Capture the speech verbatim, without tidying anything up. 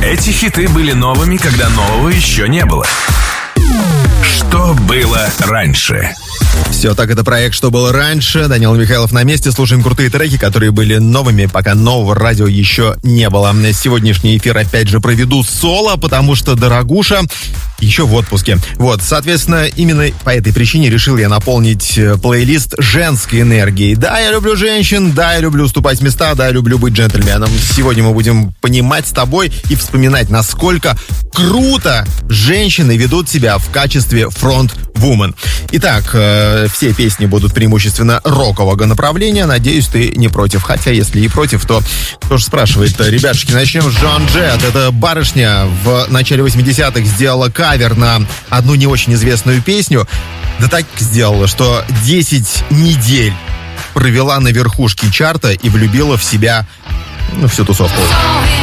Эти хиты были новыми, когда нового еще не было. Что было раньше? Все, так это проект «Что было раньше». Данил Михайлов на месте. Слушаем крутые треки, которые были новыми, пока нового радио еще не было. Сегодняшний эфир опять же проведу соло, потому что дорогуша еще в отпуске. Вот, соответственно, именно по этой причине решил я наполнить плейлист женской энергией. Да, я люблю женщин, да, я люблю уступать места, да, я люблю быть джентльменом. Сегодня мы будем понимать с тобой и вспоминать, насколько круто женщины ведут себя в качестве фронт-вумен. Итак, э, все песни будут преимущественно рокового направления. Надеюсь, ты не против. Хотя, если и против, то кто же спрашивает? Ребятушки, начнем с Джон Джет. Это барышня в начале восьмидесятых сделала кавер на одну не очень известную песню. Да так сделала, что десять недель провела на верхушке чарта и влюбила в себя, ну, всю тусовку.